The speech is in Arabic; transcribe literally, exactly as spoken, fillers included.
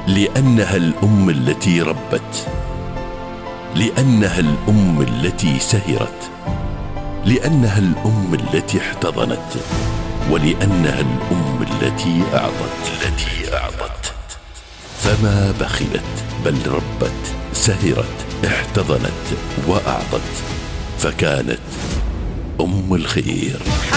لأنها الأم التي ربت، لأنها الأم التي سهرت، لأنها الأم التي احتضنت، ولأنها الأم التي أعطت التي أعطت فما بخلت بل ربت، سهرت، احتضنت وأعطت، فكانت أم الخير.